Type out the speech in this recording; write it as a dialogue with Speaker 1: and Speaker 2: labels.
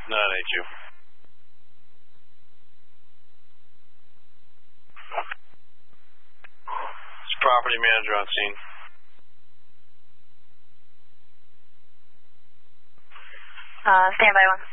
Speaker 1: Not AQ. It's property manager on scene.
Speaker 2: Standby 1.